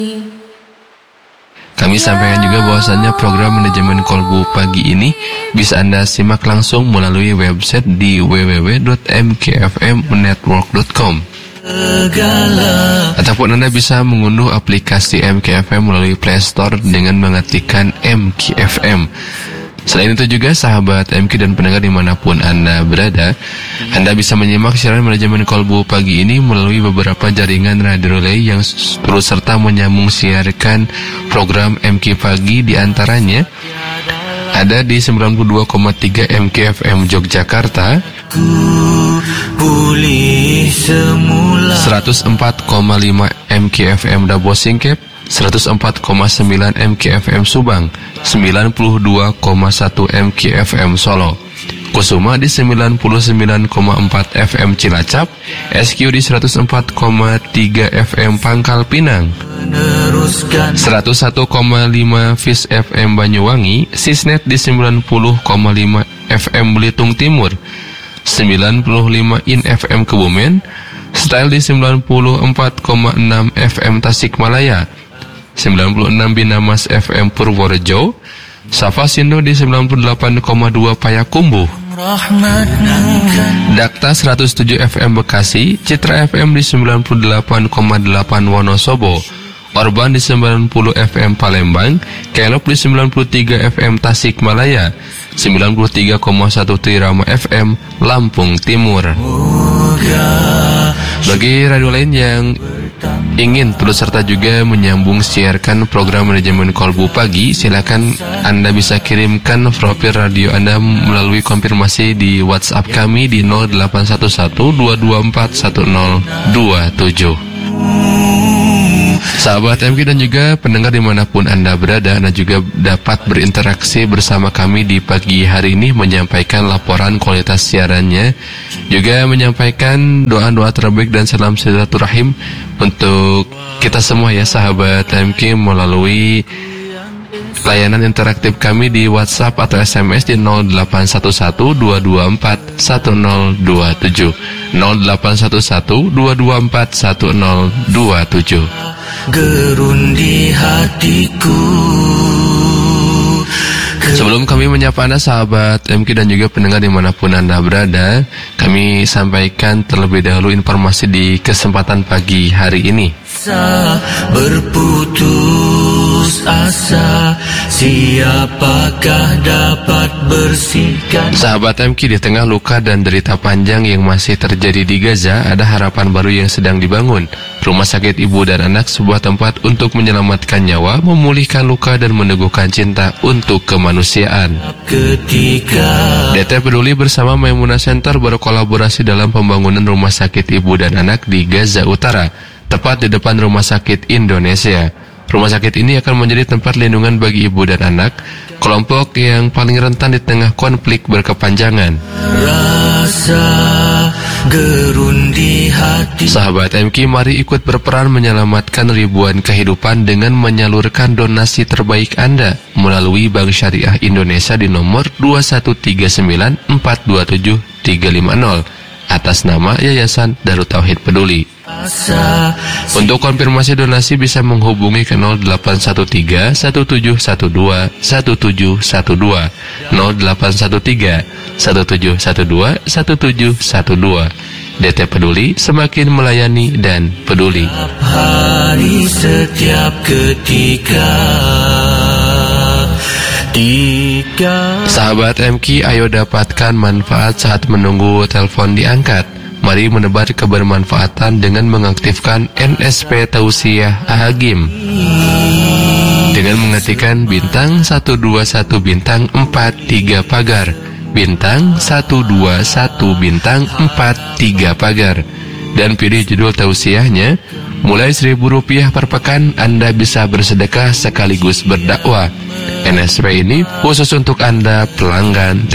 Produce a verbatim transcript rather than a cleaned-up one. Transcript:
Kami sampaikan juga bahwasannya program manajemen kolbu pagi ini bisa Anda simak langsung melalui website di w w w dot m k f m network dot com. Ataupun Anda bisa mengunduh aplikasi M K F M melalui Play Store dengan mengetikkan M K F M. Selain itu juga sahabat M K dan pendengar dimanapun Anda berada, Anda bisa menyimak siaran manajemen kolbu pagi ini melalui beberapa jaringan radio relay yang turut serta menyambung siarkan program M K Pagi, diantaranya ada di sembilan puluh dua koma tiga M K F M Yogyakarta, seratus empat koma lima M K F M Dabo Singkep, seratus empat koma sembilan M K F M Subang, sembilan puluh dua koma satu M K F M Solo, Kusuma di sembilan puluh sembilan koma empat F M Cilacap, S Q di seratus empat koma tiga F M Pangkal Pinang, seratus satu koma lima Fis F M Banyuwangi, Sisnet di sembilan puluh koma lima F M Belitung Timur, sembilan puluh lima In F M Kebumen, Style di sembilan puluh empat koma enam F M Tasikmalaya, sembilan puluh enam Binamas F M Purworejo, Safa Sindo di sembilan puluh delapan koma dua Payakumbuh, Dakta seratus tujuh F M Bekasi, Citra F M di sembilan puluh delapan koma delapan Wonosobo, Orban di sembilan puluh F M Palembang, Kelop di sembilan puluh tiga F M Tasikmalaya, sembilan puluh tiga koma satu Trirama F M Lampung Timur. Bagi radio lain yang ingin turut serta juga menyambung siarkan program manajemen kolbu pagi, silakan Anda bisa kirimkan profil radio Anda melalui konfirmasi di WhatsApp kami di nol delapan satu satu dua dua empat satu nol dua tujuh. Sahabat M K dan juga pendengar dimanapun Anda berada, Anda juga dapat berinteraksi bersama kami di pagi hari ini, menyampaikan laporan kualitas siarannya, juga menyampaikan doa-doa terbaik dan salam silaturahim untuk kita semua ya sahabat M K melalui layanan interaktif kami di WhatsApp atau S M S di nol delapan satu satu dua dua empat satu nol dua tujuh, nol delapan satu satu dua dua empat satu nol dua tujuh. Gerun di hatiku. Sebelum kami menyapa Anda sahabat M K dan juga pendengar dimanapun Anda berada, kami sampaikan terlebih dahulu informasi di kesempatan pagi hari ini. Berputus asa, siapakah dapat bersihkan? Sahabat M K, di tengah luka dan derita panjang yang masih terjadi di Gaza, ada harapan baru yang sedang dibangun. Rumah Sakit Ibu dan Anak, sebuah tempat untuk menyelamatkan nyawa, memulihkan luka dan meneguhkan cinta untuk kemanusiaan. D T Peduli bersama Maimuna Center berkolaborasi dalam pembangunan Rumah Sakit Ibu dan Anak di Gaza Utara, tepat di depan Rumah Sakit Indonesia. Rumah sakit ini akan menjadi tempat lindungan bagi ibu dan anak, kelompok yang paling rentan di tengah konflik berkepanjangan. Rasa gerun di hati. Sahabat M K, mari ikut berperan menyelamatkan ribuan kehidupan dengan menyalurkan donasi terbaik Anda melalui Bank Syariah Indonesia di nomor dua satu tiga sembilan empat dua tujuh tiga lima nol atas nama Yayasan Darut Tauhid Peduli. Untuk konfirmasi donasi bisa menghubungi ke nol delapan satu tiga satu tujuh satu dua satu tujuh satu dua, nol delapan satu tiga satu tujuh satu dua satu tujuh satu dua. D T Peduli, semakin melayani dan peduli. Hari setiap ketika. Tiga. Sahabat M K, ayo dapatkan manfaat saat menunggu telepon diangkat. Mari menebar kebermanfaatan dengan mengaktifkan N S P Tausiah Ahagim dengan mengetikkan bintang satu dua satu bintang empat tiga pagar, bintang satu dua satu bintang empat tiga pagar, dan pilih judul tausiahnya. Mulai seribu rupiah per pekan Anda bisa bersedekah sekaligus berdakwah. N S P ini khusus untuk Anda pelanggan